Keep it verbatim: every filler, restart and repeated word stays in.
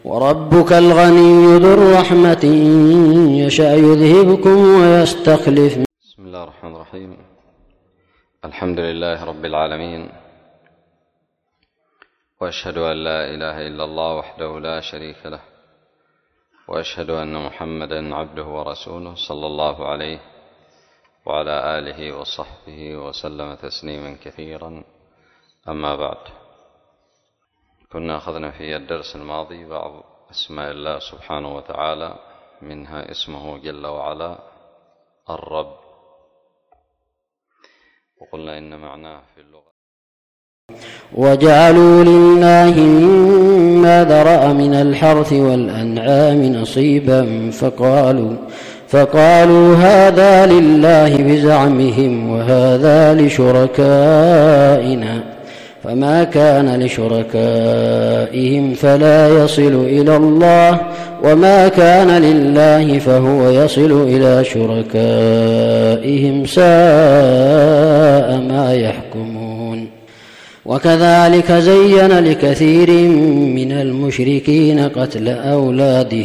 وربك الغني ذو الرحمة إن يشأ يذهبكم ويستخلف. بسم الله الرحمن الرحيم. الحمد لله رب العالمين، وأشهد أن لا إله إلا الله وحده لا شريك له، وأشهد أن محمدا عبده ورسوله صلى الله عليه وعلى آله وصحبه وسلم تسليما كثيرا. أما بعد، كنا أخذنا في الدرس الماضي بعض أسماء الله سبحانه وتعالى، منها اسمه جل وعلا الرب، وقلنا إن معناه في اللغة وجعلوا لله مما ذرأ من الحرث والأنعام نصيبا فقالوا فقالوا هذا لله بزعمهم وهذا لشركائنا، فما كان لشركائهم فلا يصل إلى الله، وما كان لله فهو يصل إلى شركائهم، ساء ما يحكمون. وكذلك زين لكثير من المشركين قتل أولادهم